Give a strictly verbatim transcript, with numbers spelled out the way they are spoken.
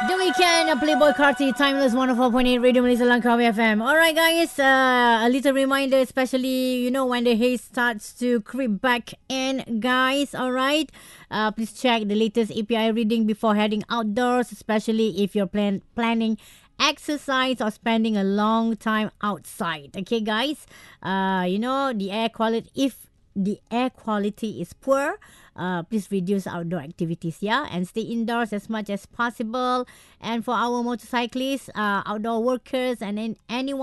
The weekend, a Playboy Carti, Timeless one oh four point eight Radio Malaysia Langkawi F M. Alright guys, uh, a little reminder, especially, you know, when the haze starts to creep back in, guys, alright? Uh, please check the latest A P I reading before heading outdoors, especially if you're plan- planning exercise or spending a long time outside. Okay, guys? Uh, you know, the air quality, if the air quality is poor, uh, please reduce outdoor activities, yeah, and stay indoors as much as possible. And for our motorcyclists, uh, outdoor workers, and then anyone